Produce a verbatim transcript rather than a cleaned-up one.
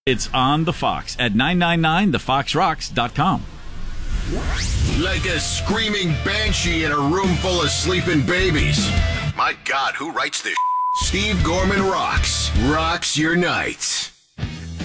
It's on the Fox at nine nine nine the fox rocks dot com. Like a screaming banshee in a room full of sleeping babies. My God, who writes this? Steve Gorman rocks. Rocks your nights.